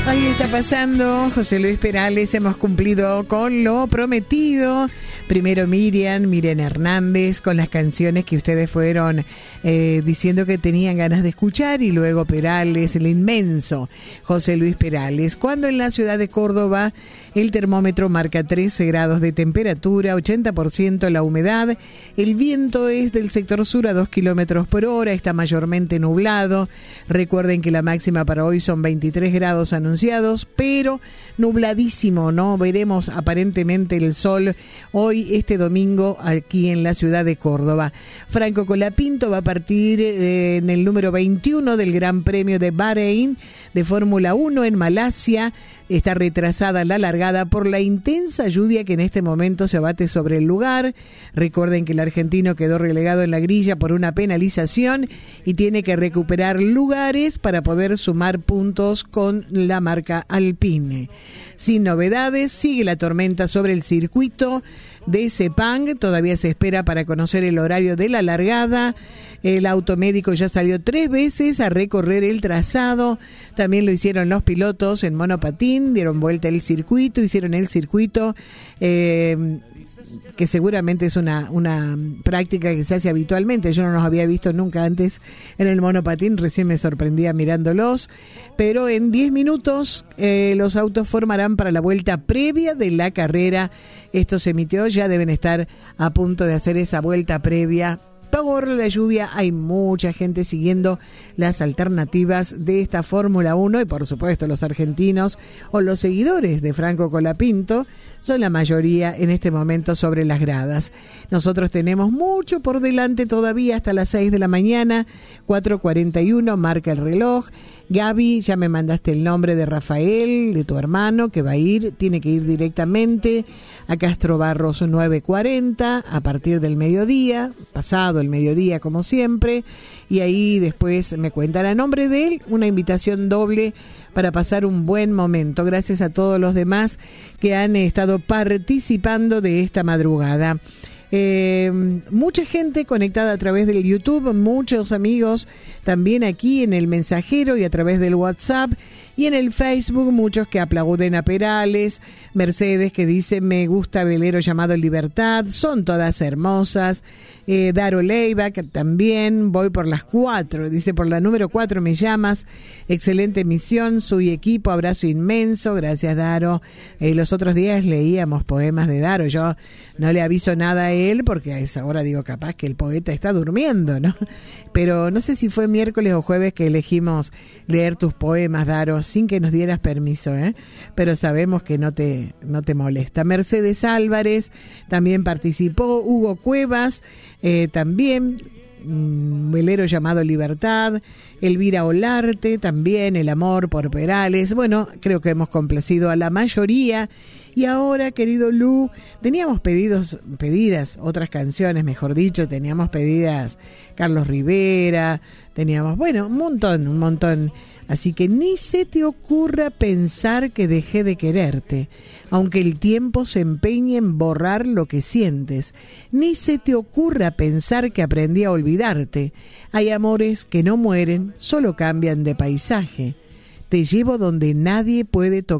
Ahí está pasando José Luis Perales, hemos cumplido con lo prometido. Primero Miriam Hernández con las canciones que ustedes fueron diciendo que tenían ganas de escuchar, y luego Perales, el inmenso José Luis Perales. Cuando en la ciudad de Córdoba el termómetro marca 13 grados de temperatura, 80% la humedad, el viento es del sector sur a 2 kilómetros por hora, está mayormente nublado. Recuerden que la máxima para hoy son 23 grados anunciados, pero nubladísimo, ¿no? Veremos aparentemente el sol hoy, este domingo, aquí en la ciudad de Córdoba. Franco Colapinto va a partir en el número 21 del Gran Premio de Bahrein de Fórmula 1 en Malasia. Está retrasada la largada por la intensa lluvia que en este momento se abate sobre el lugar. Recuerden que el argentino quedó relegado en la grilla por una penalización y tiene que recuperar lugares para poder sumar puntos con la marca Alpine. Sin novedades, sigue la tormenta sobre el circuito de Sepang. Todavía se espera para conocer el horario de la largada. El automédico ya salió 3 veces a recorrer el trazado. También lo hicieron los pilotos en monopatín, dieron vuelta el circuito, hicieron el circuito, que seguramente es una práctica que se hace habitualmente. Yo no los había visto nunca antes en el monopatín, recién me sorprendía mirándolos. Pero en 10 minutos los autos formarán para la vuelta previa de la carrera. Esto se emitió, ya deben estar a punto de hacer esa vuelta previa. Por la lluvia hay mucha gente siguiendo las alternativas de esta Fórmula 1 y por supuesto los argentinos o los seguidores de Franco Colapinto son la mayoría en este momento sobre las gradas. Nosotros tenemos mucho por delante todavía hasta las 6 de la mañana, 4:41 marca el reloj. Gaby, ya me mandaste el nombre de Rafael, de tu hermano, que va a ir, tiene que ir directamente a Castro Barros 9:40 a partir del mediodía, pasado el mediodía como siempre, y ahí después me cuentan a nombre de él una invitación doble para pasar un buen momento. Gracias a todos los demás que han estado participando de esta madrugada. Mucha gente conectada a través del YouTube, muchos amigos también aquí en el mensajero y a través del WhatsApp y en el Facebook, muchos que aplauden a Perales. Mercedes que dice me gusta velero llamado Libertad, son todas hermosas. Daro Leiva que también voy por las 4, dice por la número 4 me llamas, excelente emisión, su equipo, abrazo inmenso, gracias Daro. Los otros días leíamos poemas de Daro, yo no le aviso nada a él porque a esa hora digo capaz que el poeta está durmiendo, ¿no? Pero no sé si fue miércoles o jueves que elegimos leer tus poemas, Daro, sin que nos dieras permiso, pero sabemos que no te molesta. Mercedes Álvarez también participó, Hugo Cuevas también, velero llamado Libertad, Elvira Olarte también, El amor por Perales. Bueno, creo que hemos complacido a la mayoría. Y ahora, querido Lu, teníamos pedidas otras canciones, mejor dicho, teníamos pedidas Carlos Rivera, teníamos, bueno, un montón. Así que ni se te ocurra pensar que dejé de quererte, aunque el tiempo se empeñe en borrar lo que sientes. Ni se te ocurra pensar que aprendí a olvidarte. Hay amores que no mueren, solo cambian de paisaje. Te llevo donde nadie puede tocar.